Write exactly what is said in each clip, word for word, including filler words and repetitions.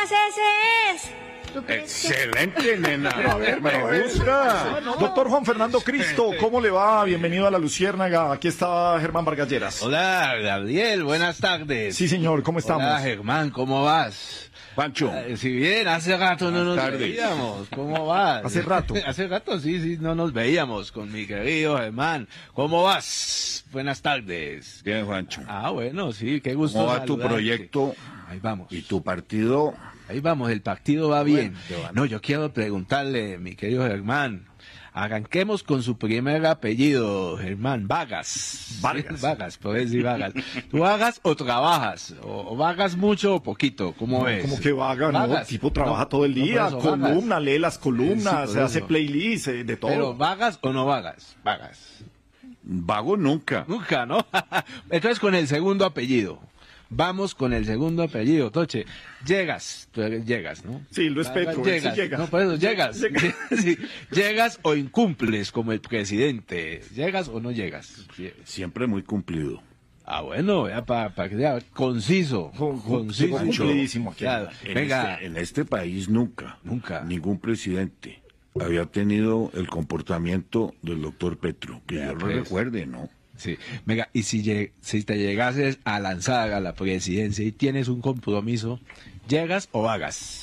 ese es. ¿Tú crees que- Excelente, nena. A ver, Me pero a ver. gusta. Doctor Juan Fernando Cristo, ¿cómo le va? Bienvenido a La Luciérnaga. Aquí está Germán Vargas Lleras. Hola, Gabriel, buenas tardes. Sí, señor, ¿cómo estamos? Hola, Germán, ¿cómo vas? Pancho. Eh, Si bien, hace rato no Buenas nos tardes. veíamos. ¿Cómo vas? Hace rato. hace rato, sí, sí, no nos veíamos con mi querido Germán. ¿Cómo vas? Buenas tardes. Bien, Juancho. Ah, bueno, sí, qué gusto ¿Cómo va tu saludarte. proyecto Ahí vamos. y tu partido? Ahí vamos, el partido va bien. qué bueno. No, yo quiero preguntarle, mi querido Germán, arranquemos con su primer apellido, Germán, Vargas. Vargas. Vargas, por decir Vargas. ¿Tú vagas o trabajas? ¿O, o vagas mucho o poquito? ¿Cómo ves? Como que vaga, ¿no? Vagas. Tipo trabaja No, todo el no, por día, eso, columna, vagas. lee las columnas, Sí, por hace eso. playlist, eh, de todo. Pero ¿vagas o no vagas? Vagas. Vago nunca. Nunca, ¿no? Entonces con el segundo apellido. Vamos con el segundo apellido, Toche. Llegas, tú eres- llegas, ¿no? Sí, lo es Vagas, Petro, él sí llegas. llega. No, por eso, llegas. Llega. Sí, llegas o incumples como el presidente. ¿Llegas o no llegas? Sí. Siempre muy cumplido. Ah, bueno, ya para que sea conciso. Con- con- conciso. cumplidísimo aquí. Claro. En, Venga, este, en este país nunca, Nunca. ningún presidente había tenido el comportamiento del doctor Petro, que Vea, yo lo pues. recuerde, ¿no? sí. Venga, y si, lleg- si te llegases a lanzar a la presidencia y tienes un compromiso, ¿llegas o vagas?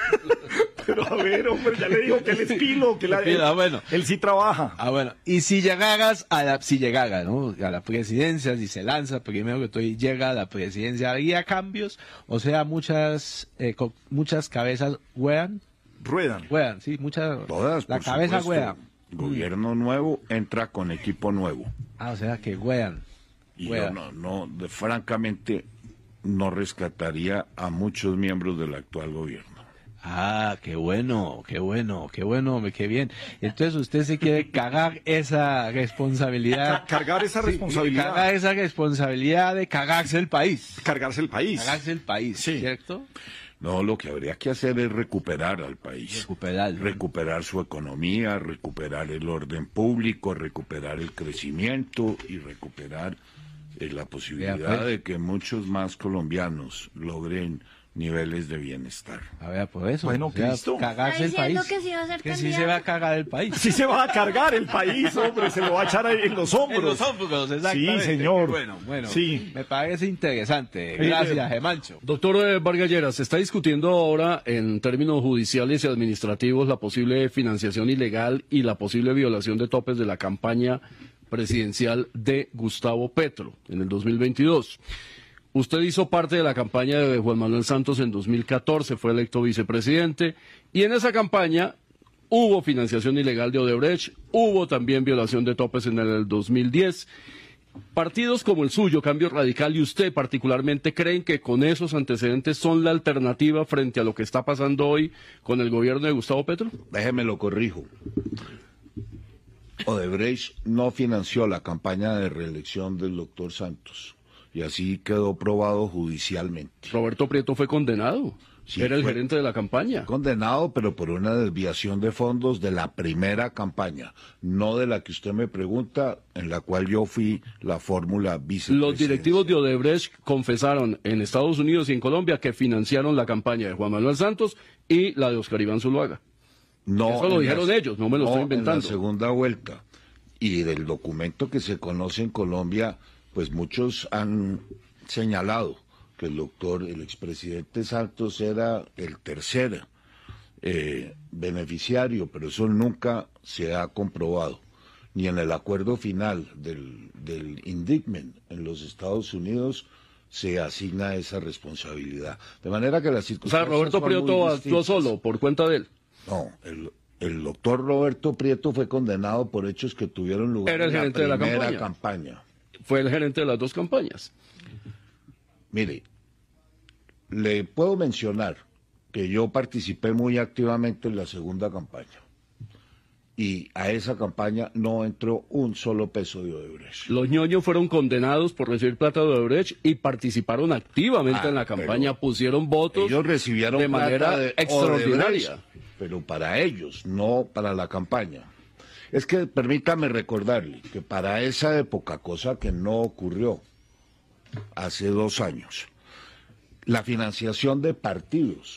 Pero a ver, hombre, ya le digo que él es pilo, que la, él, Ah, bueno. él sí trabaja. Ah, bueno, y si llegaras a la, si llegara, ¿no? A la presidencia, si se lanza, primero que todo, y llega a la presidencia, ¿haría cambios? O sea, muchas, eh, co- muchas cabezas huean, Ruedan. huean, sí, muchas, Todas, la por cabeza supuesto. huea. Gobierno nuevo entra con equipo nuevo. Ah, o sea, que huean. Y Huea. yo no, no, de- francamente, no rescataría a muchos miembros del actual gobierno. Ah, qué bueno, qué bueno, qué bueno, hombre, qué bien. Entonces usted se quiere cagar esa responsabilidad. Ca- cargar esa Sí, responsabilidad. cagar esa responsabilidad de cagarse el país. Cargarse el país. Cagarse el país, Sí. ¿cierto? No, lo que habría que hacer es recuperar al país. Recuperarlo. Recuperar su economía, recuperar el orden público, recuperar el crecimiento y recuperar eh, la posibilidad Vea, pues. de que muchos más colombianos logren niveles de bienestar. A ver, por eso. Bueno, o sea, Cristo. cagarse el Está país. diciendo que sí va a ser Que sí candidato. se va a cagar el país. Sí se va a cargar el país, hombre, se lo va a echar ahí en los hombros. En los hombros, exactamente. Sí, señor. Bueno, bueno. Sí. Me parece interesante. Sí, Gracias, eh, Gemancho. Doctor eh, Vargas Lleras, se está discutiendo ahora en términos judiciales y administrativos la posible financiación ilegal y la posible violación de topes de la campaña presidencial de Gustavo Petro en el dos mil veintidós. Usted hizo parte de la campaña de Juan Manuel Santos en dos mil catorce, fue electo vicepresidente, y en esa campaña hubo financiación ilegal de Odebrecht, hubo también violación de topes en el dos mil diez. Partidos como el suyo, Cambio Radical, y usted particularmente, ¿creen que con esos antecedentes son la alternativa frente a lo que está pasando hoy con el gobierno de Gustavo Petro? Déjeme lo corrijo. Odebrecht no financió la campaña de reelección del doctor Santos y así quedó probado judicialmente. Roberto Prieto fue condenado. Sí, Era el fue- gerente de la campaña. Condenado, pero por una desviación de fondos de la primera campaña, no de la que usted me pregunta, en la cual yo fui la fórmula vicepresidencial. Los directivos de Odebrecht confesaron en Estados Unidos y en Colombia que financiaron la campaña de Juan Manuel Santos y la de Oscar Iván Zuluaga. No, Eso lo en dijeron ellos, no me lo estoy inventando. En la segunda vuelta. Y del documento que se conoce en Colombia, pues muchos han señalado que el doctor, el expresidente Santos era el tercer eh, beneficiario, pero eso nunca se ha comprobado. Ni en el acuerdo final del, del indictment en los Estados Unidos se asigna esa responsabilidad. De manera que las O sea, circunstancias Roberto son muy Prieto actuó distintas. solo, por cuenta de él. No, el, el doctor Roberto Prieto fue condenado por hechos que tuvieron lugar Era el en la gerente de la primera campaña. campaña. Fue el gerente de las dos campañas. Mire, le puedo mencionar que yo participé muy activamente en la segunda campaña y a esa campaña no entró un solo peso de Odebrecht. Los ñoños fueron condenados por recibir plata de Odebrecht y participaron activamente Ah, en la campaña, pero pusieron votos Ellos recibieron de plata manera de extraordinaria. Odebrecht, pero para ellos, no para la campaña. Es que permítame recordarle que para esa época, cosa que no ocurrió hace dos años, la financiación de partidos